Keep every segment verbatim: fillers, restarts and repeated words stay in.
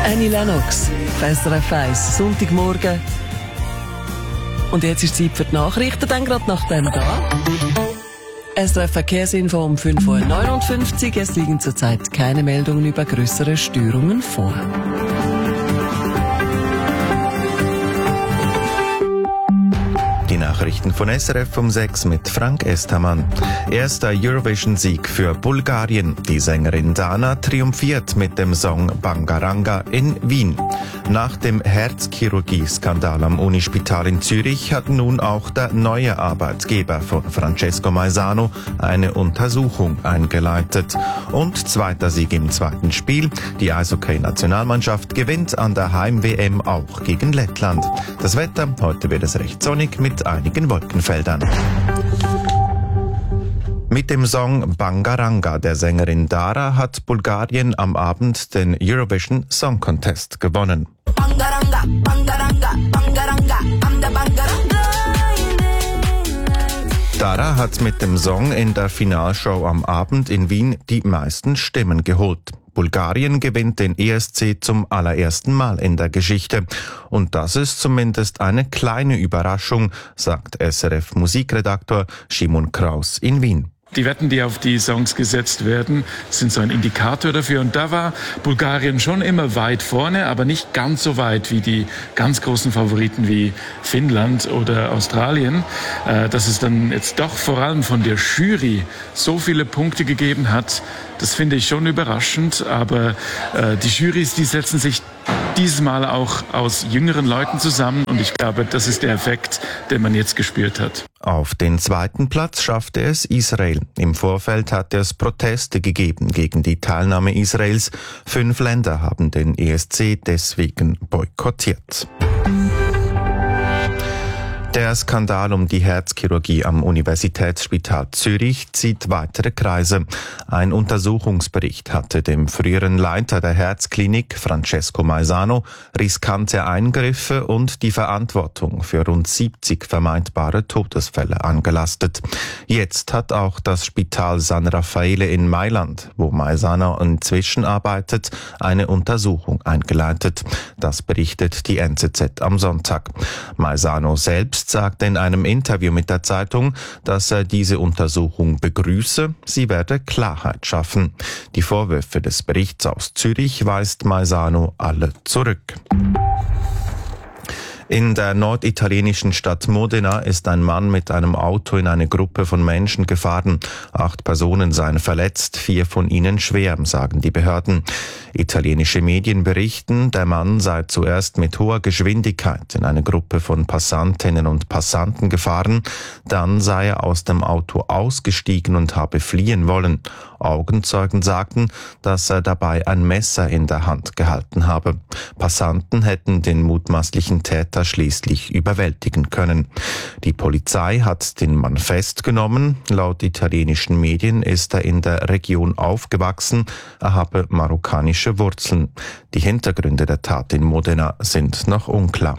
Annie Lennox, S R F eins, Sonntagmorgen. Und jetzt ist Zeit für die Nachrichten, dann gerade nach dem da. S R F Verkehrsinfo um fünf Uhr neunundfünfzig. Es liegen zurzeit keine Meldungen über größere Störungen vor. Die Nachrichten von S R F um sechs mit Frank Estermann. Erster Eurovision-Sieg für Bulgarien. Die Sängerin Dana triumphiert mit dem Song Bangaranga in Wien. Nach dem Herzchirurgie-Skandal am Unispital in Zürich hat nun auch der neue Arbeitgeber von Francesco Maisano eine Untersuchung eingeleitet. Und zweiter Sieg im zweiten Spiel. Die Eishockey-Nationalmannschaft gewinnt an der Heim-W M auch gegen Lettland. Das Wetter, heute wird es recht sonnig mit einigen Wolkenfeldern. Mit dem Song Bangaranga der Sängerin Dara hat Bulgarien am Abend den Eurovision Song Contest gewonnen. Bangaranga, Bangaranga, Bangaranga, I'm the Bangaranga. Dara hat mit dem Song in der Finalshow am Abend in Wien die meisten Stimmen geholt. Bulgarien gewinnt den E S C zum allerersten Mal in der Geschichte. Und das ist zumindest eine kleine Überraschung, sagt S R F-Musikredaktor Simon Kraus in Wien. Die Wetten, die auf die Songs gesetzt werden, sind so ein Indikator dafür. Und da war Bulgarien schon immer weit vorne, aber nicht ganz so weit wie die ganz großen Favoriten wie Finnland oder Australien. Dass es dann jetzt doch vor allem von der Jury so viele Punkte gegeben hat, das finde ich schon überraschend. Aber die Jurys, die setzen sich dieses Mal auch aus jüngeren Leuten zusammen. Und ich glaube, das ist der Effekt, den man jetzt gespürt hat. Auf den zweiten Platz schaffte es Israel. Im Vorfeld hat es Proteste gegeben gegen die Teilnahme Israels. Fünf Länder haben den E S C deswegen boykottiert. Der Skandal um die Herzchirurgie am Universitätsspital Zürich zieht weitere Kreise. Ein Untersuchungsbericht hatte dem früheren Leiter der Herzklinik, Francesco Maisano, riskante Eingriffe und die Verantwortung für rund siebzig vermeidbare Todesfälle angelastet. Jetzt hat auch das Spital San Raffaele in Mailand, wo Maisano inzwischen arbeitet, eine Untersuchung eingeleitet. Das berichtet die N Z Z am Sonntag. Maisano selbst sagte in einem Interview mit der Zeitung, dass er diese Untersuchung begrüße, sie werde Klarheit schaffen. Die Vorwürfe des Berichts aus Zürich weist Maisano alle zurück. In der norditalienischen Stadt Modena ist ein Mann mit einem Auto in eine Gruppe von Menschen gefahren. Acht Personen seien verletzt, vier von ihnen schwer, sagen die Behörden. Italienische Medien berichten, der Mann sei zuerst mit hoher Geschwindigkeit in eine Gruppe von Passantinnen und Passanten gefahren. Dann sei er aus dem Auto ausgestiegen und habe fliehen wollen. Augenzeugen sagten, dass er dabei ein Messer in der Hand gehalten habe. Passanten hätten den mutmaßlichen Täter schließlich überwältigen können. Die Polizei hat den Mann festgenommen. Laut italienischen Medien ist er in der Region aufgewachsen. Er habe marokkanische Wurzeln. Die Hintergründe der Tat in Modena sind noch unklar.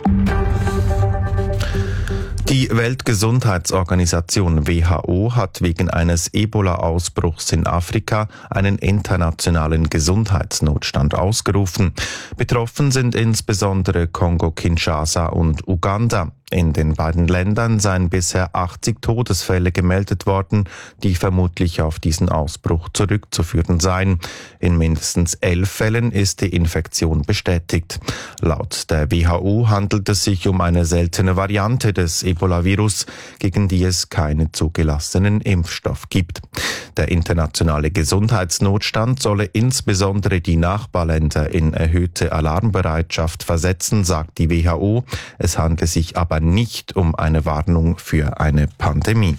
Die Weltgesundheitsorganisation W H O hat wegen eines Ebola-Ausbruchs in Afrika einen internationalen Gesundheitsnotstand ausgerufen. Betroffen sind insbesondere Kongo-Kinshasa und Uganda. In den beiden Ländern seien bisher achtzig Todesfälle gemeldet worden, die vermutlich auf diesen Ausbruch zurückzuführen seien. In mindestens elf Fällen ist die Infektion bestätigt. Laut der W H O handelt es sich um eine seltene Variante des Ebola-Virus, gegen die es keinen zugelassenen Impfstoff gibt. Der internationale Gesundheitsnotstand solle insbesondere die Nachbarländer in erhöhte Alarmbereitschaft versetzen, sagt die W H O. Es handle sich aber nicht um eine Warnung für eine Pandemie.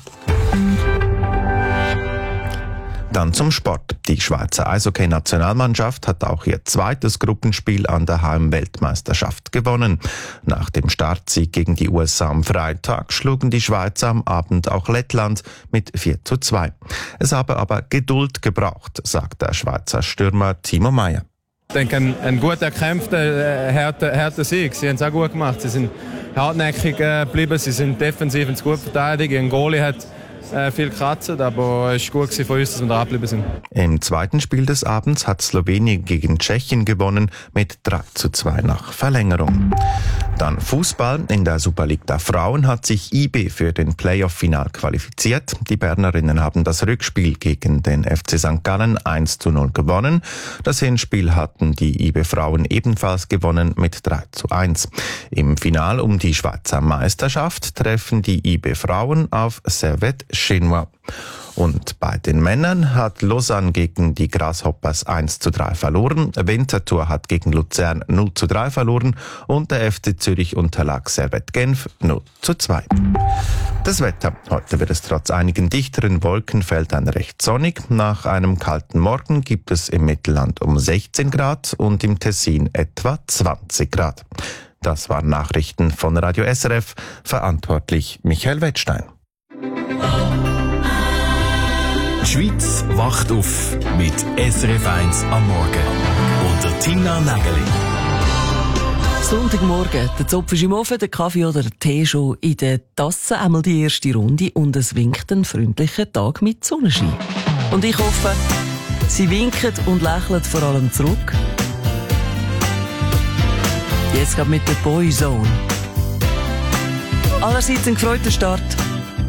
Dann zum Sport. Die Schweizer Eishockey-Nationalmannschaft hat auch ihr zweites Gruppenspiel an der Heim-Weltmeisterschaft gewonnen. Nach dem Startsieg gegen die U S A am Freitag schlugen die Schweizer am Abend auch Lettland mit vier zu zwei. Es habe aber Geduld gebraucht, sagt der Schweizer Stürmer Timo Meier. Ich denke, ein, ein gut erkämpfter, harter, harter Sieg. Sie haben es auch gut gemacht. Sie sind hartnäckig geblieben, sie sind defensiv und gut verteidigt. Ein Goalie hat äh, viel gekratzt, aber es war gut von uns, dass wir da abgeblieben sind. Im zweiten Spiel des Abends hat Slowenien gegen Tschechien gewonnen mit drei zu zwei nach Verlängerung. Dann Fußball. In der Super League der Frauen hat sich I B für den Playoff-Final qualifiziert. Die Bernerinnen haben das Rückspiel gegen den F C Sankt Gallen eins zu null gewonnen. Das Hinspiel hatten die I B-Frauen ebenfalls gewonnen mit drei zu eins. Im Final um die Schweizer Meisterschaft treffen die I B-Frauen auf Servette Chinois. Und bei den Männern hat Lausanne gegen die Grasshoppers eins zu drei verloren, Winterthur hat gegen Luzern null zu drei verloren und der F C Zürich unterlag Servette Genf null zu zwei. Das Wetter. Heute wird es trotz einigen dichteren Wolkenfeldern recht sonnig. Nach einem kalten Morgen gibt es im Mittelland um sechzehn Grad und im Tessin etwa zwanzig Grad. Das waren Nachrichten von Radio S R F, verantwortlich Michael Wettstein. Die Schweiz wacht auf mit S R F eins am Morgen. Unter Tina Nägeli. Sonntagmorgen, der Zopf ist im Ofen, der Kaffee oder der Tee schon in der Tasse, einmal die erste Runde und es winkt einen freundlichen Tag mit Sonnenschein. Und ich hoffe, Sie winken und lächeln vor allem zurück. Jetzt geht mit der Boyzone. Allerseits ein gefreuter Start.